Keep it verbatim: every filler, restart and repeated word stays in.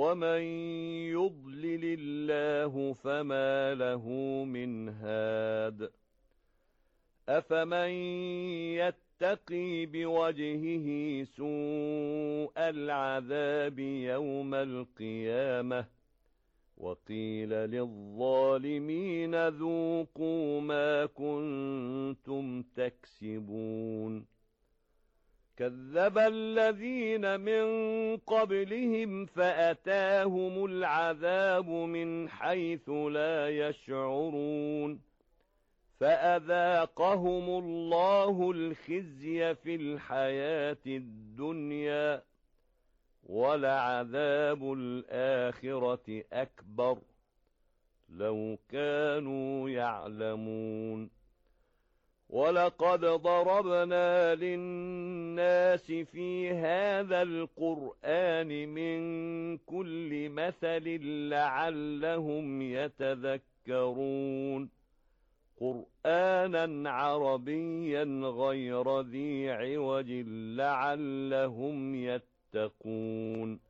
ومن يضلل الله فما له من هاد أفمن يتقي بوجهه سوء العذاب يوم القيامة وقيل للظالمين ذوقوا ما كنتم تكسبون كذب الذين من قبلهم فأتاهم العذاب من حيث لا يشعرون فأذاقهم الله الخزي في الحياة الدنيا ولعذاب الآخرة أكبر لو كانوا يعلمون ولقد ضربنا للناس في هذا القرآن من كل مثل لعلهم يتذكرون قرآنا عربيا غير ذي عوج لعلهم يتقون